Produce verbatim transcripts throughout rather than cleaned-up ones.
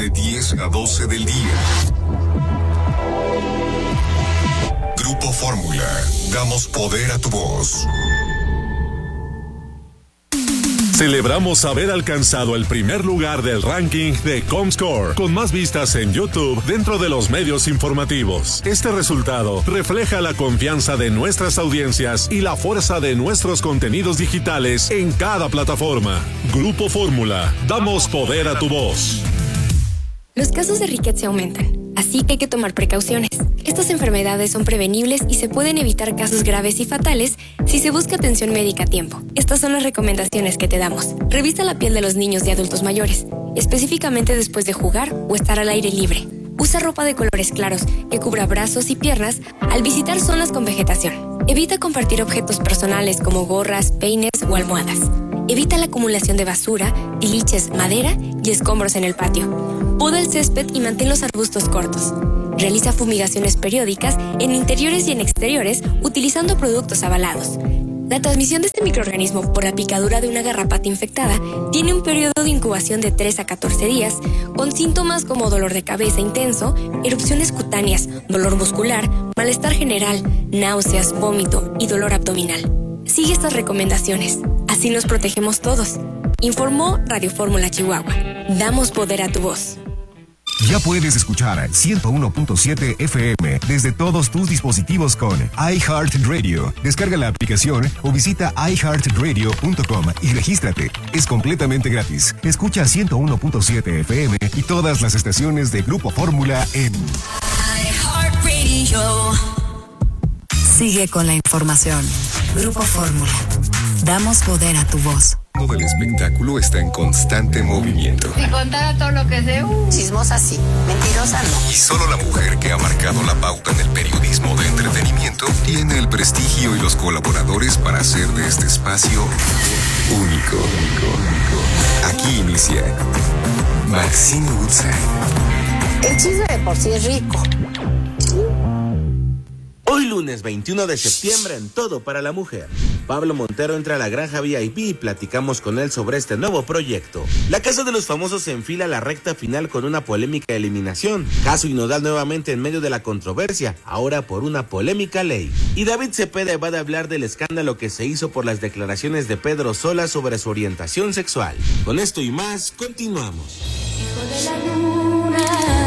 de diez a doce del día. Grupo Fórmula, damos poder a tu voz. Celebramos haber alcanzado el primer lugar del ranking de Comscore, con más vistas en YouTube dentro de los medios informativos. Este resultado refleja la confianza de nuestras audiencias y la fuerza de nuestros contenidos digitales en cada plataforma. Grupo Fórmula, damos poder a tu voz. Los casos de riqueza aumentan, así que hay que tomar precauciones. Estas enfermedades son prevenibles y se pueden evitar casos graves y fatales si se busca atención médica a tiempo. Estas son las recomendaciones que te damos. Revisa la piel de los niños y adultos mayores, específicamente después de jugar o estar al aire libre. Usa ropa de colores claros que cubra brazos y piernas al visitar zonas con vegetación. Evita compartir objetos personales como gorras, peines o almohadas. Evita la acumulación de basura, tiliches, madera y escombros en el patio. Poda el césped y mantén los arbustos cortos. Realiza fumigaciones periódicas en interiores y en exteriores utilizando productos avalados. La transmisión de este microorganismo por la picadura de una garrapata infectada tiene un periodo de incubación de tres a catorce días, con síntomas como dolor de cabeza intenso, erupciones cutáneas, dolor muscular, malestar general, náuseas, vómito y dolor abdominal. Sigue estas recomendaciones, así nos protegemos todos. Informó Radio Fórmula Chihuahua. Damos poder a tu voz. Ya puedes escuchar ciento uno punto siete F M desde todos tus dispositivos con iHeartRadio. Descarga la aplicación o visita i heart radio punto com y regístrate. Es completamente gratis. Escucha ciento uno punto siete F M y todas las estaciones de Grupo Fórmula en iHeartRadio. Sigue con la información. Grupo Fórmula. Damos poder a tu voz. Todo el espectáculo está en constante movimiento. Si contara todo lo que sé, uh. Chismosa sí, mentirosa no. Y solo la mujer que ha marcado la pauta en el periodismo de entretenimiento tiene el prestigio y los colaboradores para hacer de este espacio único. Aquí inicia Maxine Woodside. El chisme de por sí es rico. Hoy lunes veintiuno de septiembre en Todo para la Mujer. Pablo Montero entra a la Granja V I P y platicamos con él sobre este nuevo proyecto. La Casa de los Famosos se enfila a la recta final con una polémica eliminación. Caso y Nodal nuevamente en medio de la controversia, ahora por una polémica ley. Y David Cepeda va a hablar del escándalo que se hizo por las declaraciones de Pedro Sola sobre su orientación sexual. Con esto y más, continuamos. Hijo de la luna.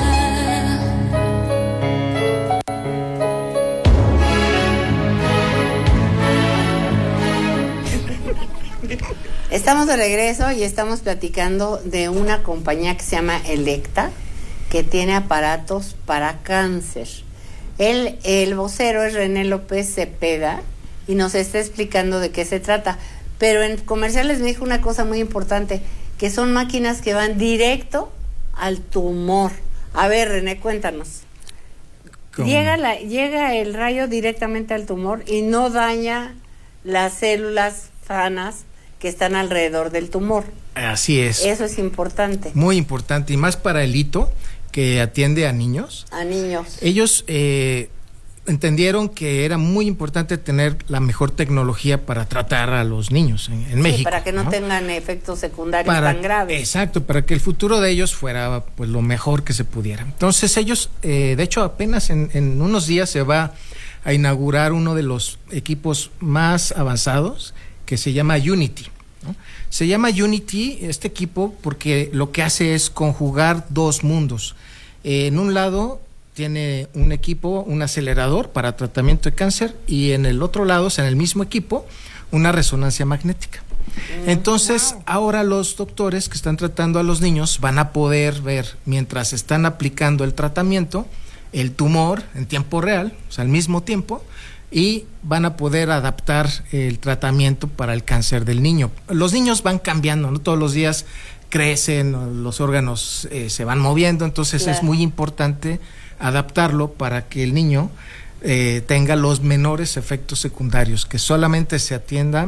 Estamos de regreso y estamos platicando de una compañía que se llama Electa, que tiene aparatos para cáncer. El, el vocero es René López Cepeda y nos está explicando de qué se trata. Pero en comerciales me dijo una cosa muy importante, que son máquinas que van directo al tumor. A ver, René, cuéntanos. Llega, la, llega el rayo directamente al tumor y no daña las células sanas que están alrededor del tumor. Así es. Eso es importante. Muy importante, y más para el hito, que atiende a niños. A niños. Ellos eh, entendieron que era muy importante tener la mejor tecnología para tratar a los niños en, en sí, México. Para que no, ¿no? tengan efectos secundarios para, tan graves. Exacto, para que el futuro de ellos fuera pues lo mejor que se pudiera. Entonces ellos, eh, de hecho apenas en, en unos días se va a inaugurar uno de los equipos más avanzados, que se llama Unity, ¿no? Se llama Unity este equipo porque lo que hace es conjugar dos mundos. Eh, en un lado tiene un equipo, un acelerador para tratamiento de cáncer, y en el otro lado, o sea, en el mismo equipo, una resonancia magnética. Mm, Entonces, wow. ahora los doctores que están tratando a los niños van a poder ver, mientras están aplicando el tratamiento, el tumor en tiempo real, o sea, al mismo tiempo, y van a poder adaptar el tratamiento para el cáncer del niño. Los niños van cambiando, ¿no? Todos los días crecen, los órganos eh, se van moviendo, entonces claro. es muy importante adaptarlo para que el niño eh, tenga los menores efectos secundarios, que solamente se atienda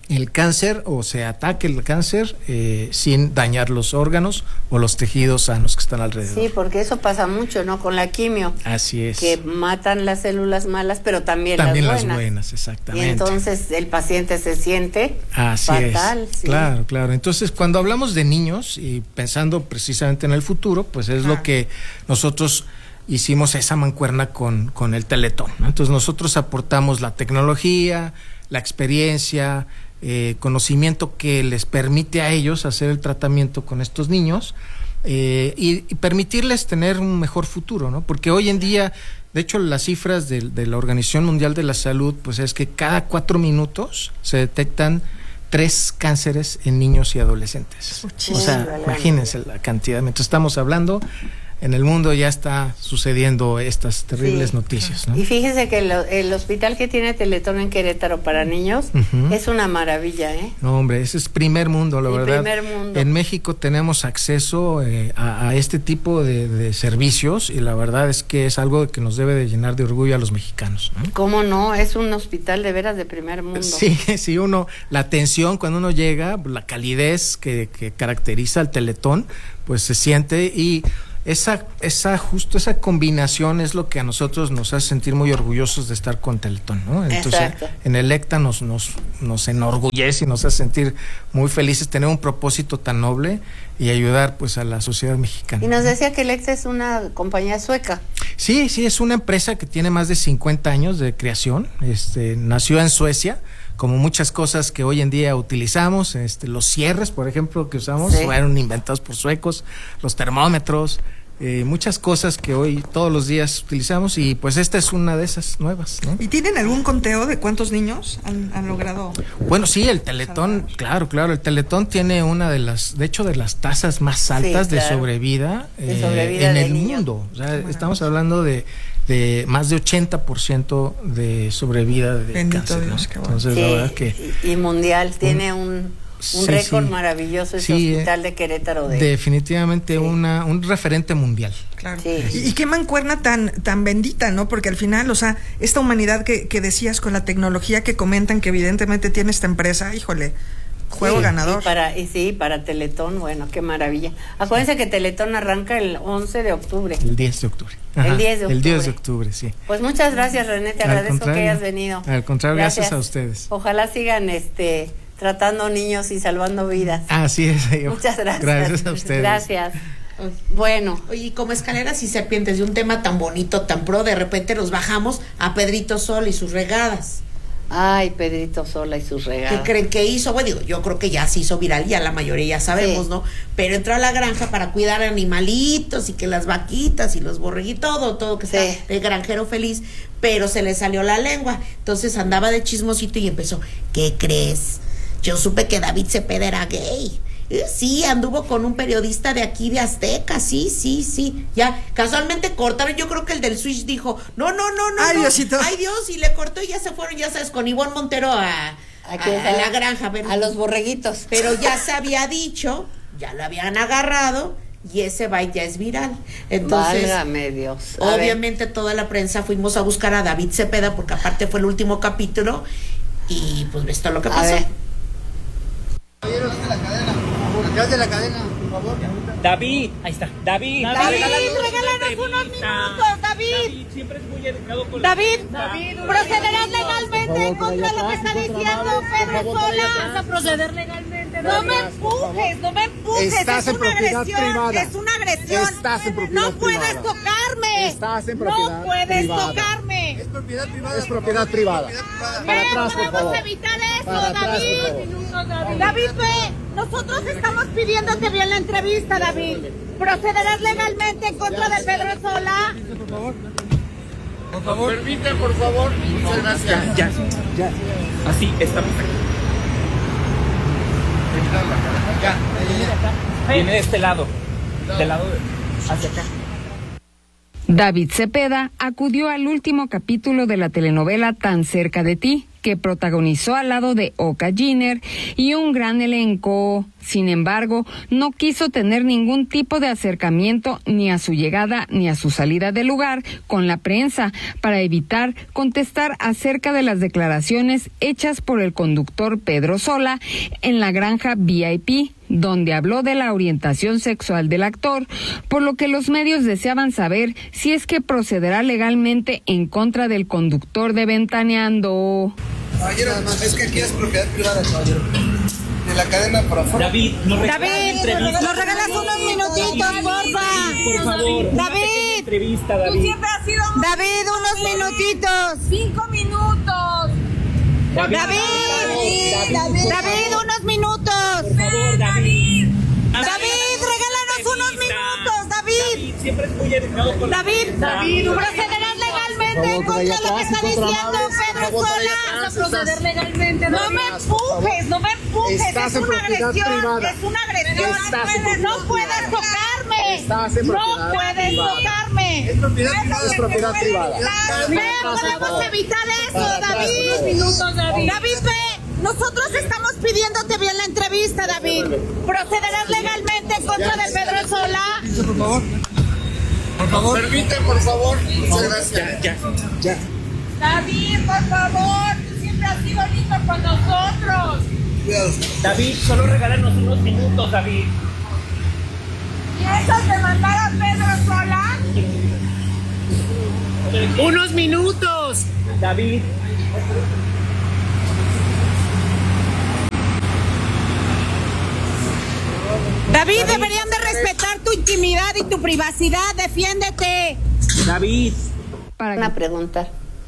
el cáncer o se ataque el cáncer eh, sin dañar los órganos o los tejidos sanos que están alrededor. Sí, porque eso pasa mucho, ¿no? Con la quimio. Así es. Que matan las células malas, pero también, también las buenas. las buenas, exactamente. Y entonces el paciente se siente Así fatal. Es. Sí. Claro, claro. Entonces, cuando hablamos de niños y pensando precisamente en el futuro, pues es ah. lo que nosotros hicimos esa mancuerna con, con el Teletón, ¿no? Entonces nosotros aportamos la tecnología, la experiencia, eh, conocimiento que les permite a ellos hacer el tratamiento con estos niños eh, y, y permitirles tener un mejor futuro, ¿no? Porque hoy en día, de hecho, las cifras de, de la Organización Mundial de la Salud, pues es que cada cuatro minutos se detectan tres cánceres en niños y adolescentes. Muchísimo. O sea, imagínense la cantidad. Mientras estamos hablando, en el mundo ya está sucediendo estas terribles sí. noticias, ¿no? Y fíjese que el, el hospital que tiene Teletón en Querétaro para niños uh-huh. es una maravilla, ¿eh? No, hombre, ese es primer mundo, la el verdad. Primer mundo. En México tenemos acceso eh, a, a este tipo de, de servicios y la verdad es que es algo que nos debe de llenar de orgullo a los mexicanos, ¿no? ¿Cómo no? Es un hospital de veras de primer mundo. Sí, sí, uno, la atención cuando uno llega, la calidez que, que caracteriza al Teletón, pues se siente y Esa, esa, justo esa combinación es lo que a nosotros nos hace sentir muy orgullosos de estar con Teletón, ¿no? Entonces, exacto. En Electa nos, nos, nos enorgullece y nos hace sentir muy felices tener un propósito tan noble y ayudar, pues, a la sociedad mexicana. Y nos decía que Electa es una compañía sueca. Sí, sí, es una empresa que tiene más de cincuenta años de creación, este, nació en Suecia, como muchas cosas que hoy en día utilizamos, este, los cierres, por ejemplo, que usamos, sí. fueron inventados por suecos, los termómetros, eh, muchas cosas que hoy todos los días utilizamos y pues esta es una de esas nuevas, ¿no? ¿Y tienen algún conteo de cuántos niños han, han logrado? Bueno, sí, el Teletón, salvar? claro, claro, el Teletón tiene una de las, de hecho, de las tasas más altas sí, claro. de sobrevida, de sobrevida eh, en de el niño. mundo. O sea, estamos hablando de de más de ochenta por ciento de sobrevida de Bendito cáncer, Dios, ¿no? qué bueno. Entonces, sí, la verdad que y, y mundial, un, tiene un, un sí, récord sí. maravilloso ese sí, hospital de Querétaro. De, definitivamente sí. una un referente mundial. Claro. Sí. Y, y qué mancuerna tan tan bendita, ¿no? Porque al final, o sea, esta humanidad que, que decías con la tecnología que comentan que evidentemente tiene esta empresa, híjole, juego sí, ganador. Y para, y sí, para Teletón, bueno, qué maravilla. Acuérdense que Teletón arranca el once de octubre. El diez de octubre. Ajá, el diez de octubre. El diez de octubre, sí. Pues muchas gracias, René, te agradezco que hayas venido. Al contrario, gracias. gracias a ustedes. Ojalá sigan este tratando niños y salvando vidas. Así es. Yo. Muchas gracias. Gracias a ustedes. Gracias. Bueno. Oye, como Escaleras y Serpientes, de un tema tan bonito, tan pro, de repente nos bajamos a Pedrito Sola y sus regadas. Ay, Pedrito Sola y sus regadas. ¿Qué creen que hizo? Bueno, digo, yo creo que ya se hizo viral, ya la mayoría ya sabemos, sí. ¿no? Pero entró a la granja para cuidar animalitos y que las vaquitas y los borreguitos, todo, todo que sí. está el granjero feliz, pero se le salió la lengua. Entonces andaba de chismosito y empezó, ¿qué crees? Yo supe que David Cepeda era gay. Sí, anduvo con un periodista de aquí de Azteca, sí, sí, sí. Ya, casualmente cortaron, yo creo que el del Switch dijo, no, no, no, no. Ay, no, Diosito. Ay, Dios, y le cortó y ya se fueron, ya sabes, con Ivonne Montero a, a, a, a la granja. Pero, a los borreguitos. Pero ya se había dicho, ya lo habían agarrado y ese byte ya es viral. Entonces, válgame Dios. A obviamente ver. Toda la prensa fuimos a buscar a David Cepeda porque aparte fue el último capítulo y pues esto es lo que a pasó. Ver. Atrás de la cadena, por favor. David, ahí está. David, David, David regálanos unos minutos, David. David, siempre es muy educado con David, la... David, procederás legalmente en contra de lo que está diciendo Pedro Sola. Vas a proceder legalmente. No me empujes, no me empujes. Estás es en una propiedad agresión, privada. es una agresión. Estás en propiedad no puedes privada. tocarme. Estás en propiedad No puedes privada. tocarme. Es propiedad privada. Es propiedad privada. Para atrás, por favor. Vamos a evitar eso, Para atrás, David. por favor. David, David, ve. Nosotros estamos pidiéndote bien la entrevista, David. ¿Procederás legalmente en contra de Pedro Sola? Por favor. Por favor. Permite, por favor. Muchas gracias. Ya, ya. Así está perfecto. Ya. Viene de este lado. Del lado de... hacia acá. David Cepeda acudió al último capítulo de la telenovela Tan cerca de ti, que protagonizó al lado de Oka Jenner y un gran elenco. Sin embargo, no quiso tener ningún tipo de acercamiento ni a su llegada ni a su salida del lugar con la prensa para evitar contestar acerca de las declaraciones hechas por el conductor Pedro Sola en la granja V I P, donde habló de la orientación sexual del actor, por lo que los medios deseaban saber si es que procederá legalmente en contra del conductor de Ventaneando. Caballero, es que aquí es propiedad privada, caballero. De la cadena por afuera. David, nos regalas, nos regalas unos minutitos, porfa. Por favor. David. Entrevista, David. Tú siempre has sido muy David, unos minutitos. Cinco minutos. David. David, David, David, David unos minutos. Por favor, David. David, regálanos unos minutos, David. David, siempre es muy educado con David, David, procederás legalmente en contra de lo que está diciendo Pedro Sola. Proceder legalmente. No me empujes, no me empujes. Es una agresión, es una agresión. No puedes tocarme. No puedes tocarme. Es propiedad privada, es propiedad privada. Podemos evitar eso, David. Minutos, David. David, ve. Nosotros estamos pidiéndote bien la entrevista, David. ¿Procederás legalmente en contra de Pedro Sola? Por favor. Por favor. Permite, por favor. Muchas gracias. Ya, ya. David, por favor. Tú siempre has sido lindo con nosotros. Cuidado. David, solo regálanos unos minutos, David. ¿Piensas demandar a Pedro Sola? Unos minutos, David. David, deberían de respetar tu intimidad y tu privacidad. Defiéndete. David. Para van a preguntar.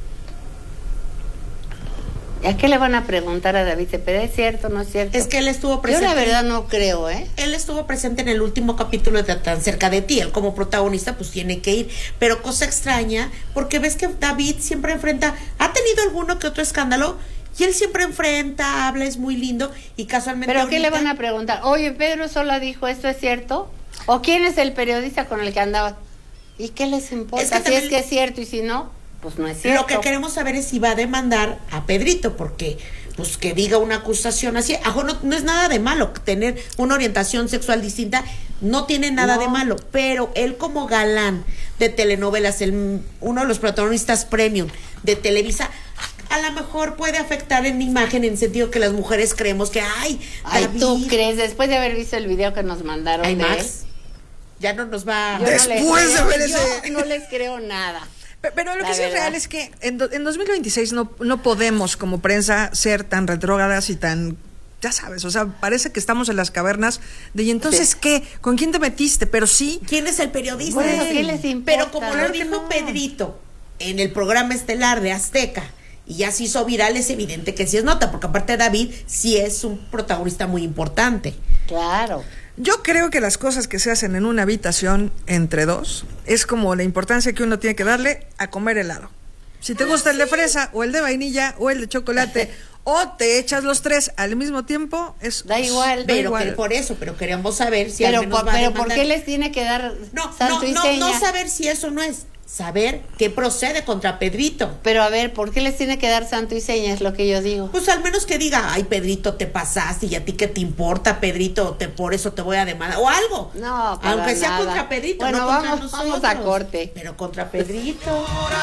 ¿Y a qué le van a preguntar a David Cepeda? ¿Es cierto o no es cierto? Es que él estuvo presente. Yo la verdad no creo, ¿eh? Él estuvo presente en el último capítulo de Tan Cerca de Ti. Él como protagonista pues tiene que ir. Pero cosa extraña, porque ves que David siempre enfrenta, ha tenido alguno que otro escándalo, y él siempre enfrenta, habla, es muy lindo, y casualmente ¿Pero ahorita, qué le van a preguntar? Oye, Pedro Sola dijo, ¿esto es cierto? ¿O quién es el periodista con el que andaba? ¿Y qué les importa? Es que si también, es que es cierto y si no, pues no es cierto. Lo que queremos saber es si va a demandar a Pedrito, porque pues que diga una acusación así, ajo, no, no es nada de malo tener una orientación sexual distinta, no tiene nada no. de malo, pero él como galán de telenovelas, el, uno de los protagonistas premium de Televisa, a lo mejor puede afectar en imagen, en el sentido que las mujeres creemos que ay, ay David, ¿tú crees? Después de haber visto el video que nos mandaron ay, de Max, él, ya no nos va yo después no de creo, ver ese yo no les creo nada. Pero, pero lo que sí es real es que en, do, en dos mil veintiséis no, no podemos como prensa ser tan retrógradas y tan, ya sabes, o sea, parece que estamos en las cavernas de, ¿y entonces sí. qué? ¿Con quién te metiste? Pero sí. ¿Quién es el periodista? Bueno, ¿qué les importa? Pero como lo dijo no. Pedrito en el programa estelar de Azteca, y ya se hizo viral, es evidente que sí es nota, porque aparte David sí es un protagonista muy importante. Claro. Yo creo que las cosas que se hacen en una habitación entre dos es como la importancia que uno tiene que darle a comer helado. Si te gusta el de fresa o el de vainilla o el de chocolate o te echas los tres al mismo tiempo, es da igual. Pero da igual. Que por eso, pero queremos saber si pero, al menos por, va pero a demandar. ¿por qué les tiene que dar no, santo no, y no, seña? No saber si eso no es, saber qué procede contra Pedrito. Pero a ver, ¿por qué les tiene que dar santo y seña? Es lo que yo digo. Pues al menos que diga, ay, Pedrito, te pasaste, y a ti qué te importa, Pedrito, te, por eso te voy a demandar, o algo. No, para aunque sea nada. contra Pedrito, bueno, no vamos, contra nosotros. vamos a corte. Pero contra Pedrito.